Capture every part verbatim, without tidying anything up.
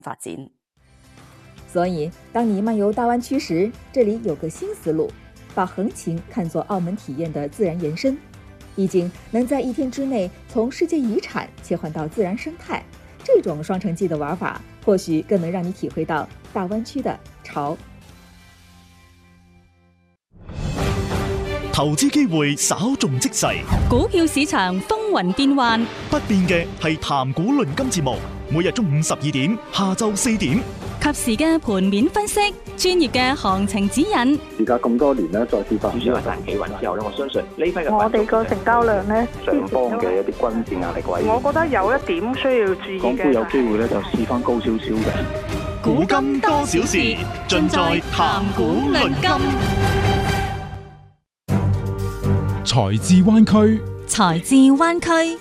發展。 所以，當你漫遊大灣區時，這裡有個新思路，把橫琴看作澳門體驗的自然延伸，已經能在一天之內從世界遺產切換到自然生態。這種雙城記的玩法，或許更能讓你體會到大灣區的潮。 投資機會稍縱即逝， 股票市場風雲變幻， 不變嘅係談股論金節目，每日中午十二點，下晝四點， 及時嘅盤面分析，專業嘅行情指引。 而家咁多年咧，再次發市場大企穩之後咧，我相信呢批嘅我哋個成交量咧， 上方嘅一啲均線壓力位， 我覺得有一點需要注意嘅。 港股有機會咧就試翻高少少嘅。 古今多少事，盡在談股論金。 財智灣區， 財智灣區。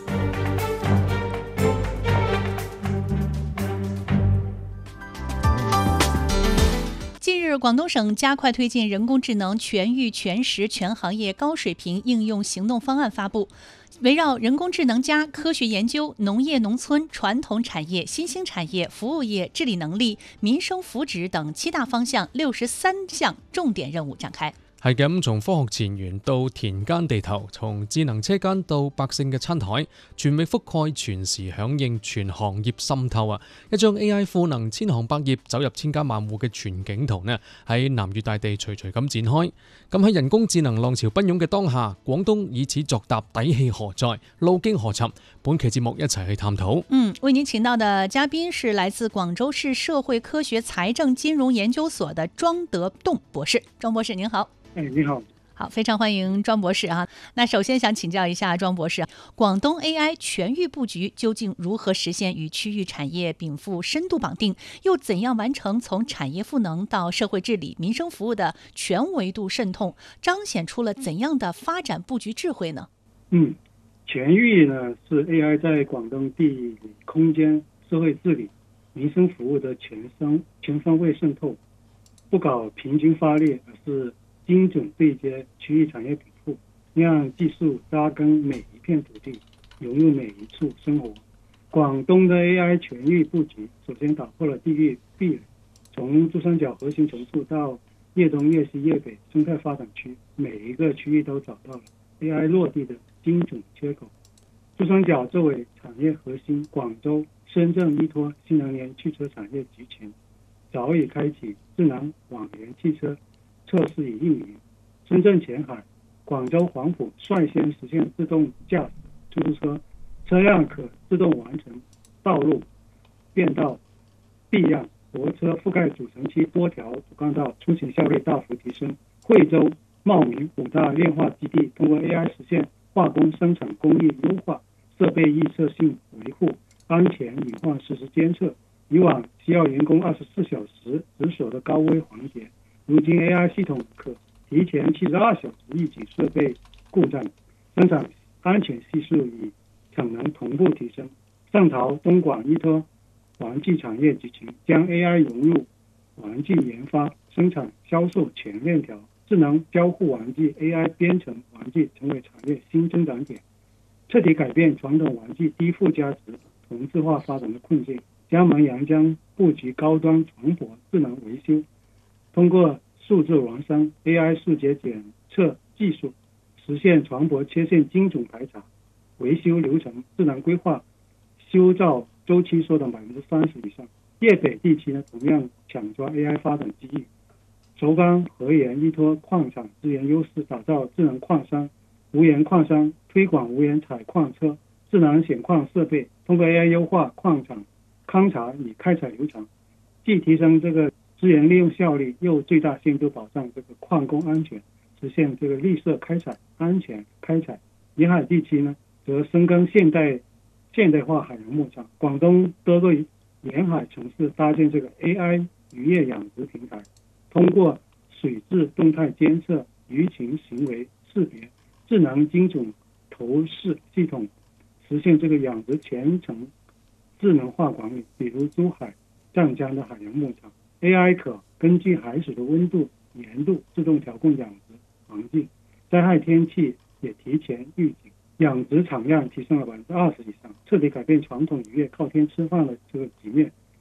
近日，廣東省加快推進人工智能全域全時全行業高水平應用行動方案發布，圍繞人工智能加科學研究、農業農村、傳統產業、新興產業、服務業治理能力、民生福祉等七大方向六十三項重點任務展開。 係咁，從科學前沿到田間地頭，從智能車間到百姓嘅餐台，全域覆蓋、全時響應、全行業滲透啊！一張 A I 賦能千行百業、走入千家萬戶嘅全景圖呢，喺南粵大地徐徐咁展開。咁喺人工智能浪潮奔湧嘅當下，廣東以此作答，底氣何在？路徑何尋？本期節目一齊去探討。 嗯，為您請到的嘉賓是來自廣州市社會科學財政金融研究所的莊德棟博士。莊博士您好。 哎，你好， 好，非常歡迎莊博士啊。那首先想請教一下莊博士，廣東 A I 全域佈局究竟如何實現與區域產業稟賦深度綁定？又怎樣完成從產業賦能到社會治理、民生服務的全維度滲透，彰顯出了怎樣的發展佈局智慧呢？ 嗯，全域呢是 A I 在廣東地理空間、社會治理、民生服務的全方全方位滲透，不搞平均發力，而是精準對接區域產業稟賦，讓技術扎根每一片土地，融入每一處生活。廣東的 A I 全域佈局，首先打破了地域壁壘，從珠三角核心城市到粵東、粵西、粵北生態發展區，每一個區域都找到了 A I 落地的精準切口。珠三角作為產業核心，廣州、深圳依託新能源汽車產業集群，早已開啟智能網聯汽車測試與運營。深圳前海、廣州黃埔率先實現自動駕駛出租車，車輛可自動完成道路變道、避讓，泊車覆蓋主城區多條主幹道，出行效率大幅提升。惠州、茂名五大煉化基地通過 A I 實現化工生產工藝優化、設備預測性維護、安全隱患實時監測。以往需要員工二十四小時值守的高危環節，如今 A I 系統可提前七十二小時預警設備故障，生產安全係數與產能同步提升。上陶、東莞依託玩具產業集群，將 A I 融入玩具研發、生產、銷售全鏈條，智能交互玩具、A I 編程玩具成為產業新增長點，徹底改變傳統玩具低附加值、同質化發展的困境。江門陽江佈局高端船舶智能維修，通過數字孪生 A I 數節檢測技術，實現船舶切線精準排查，維修流程智能規劃，修造周期縮短百分之三十以上。粵北地區呢，同樣搶抓 A I 發展機遇。軸鋼河源依託礦產資源優勢，打造智能礦山、無鹽礦山，推廣無鹽採礦車、智能顯礦設備，通過 A I 優化礦場勘查與開採流程，既提升這個資源利用效率，又最大限度保障這個礦工安全，實現這個綠色開採、安全開採。沿海地區呢，則深耕現代現代化海洋牧場。廣東多個沿海城市搭建這個 A I 漁業養殖平台，通過水質動態監測、魚群行為識別、智能精準投射系統，實現這個養殖全程智能化管理。比如珠海、湛江的海洋牧場 ，A I 可根據海水的溫度、鹽度自動調控養殖環境，災害天氣也提前預警，養殖產量提升了百分之二十以上，徹底改變傳統漁業靠天吃飯的這個局面。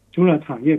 除了产业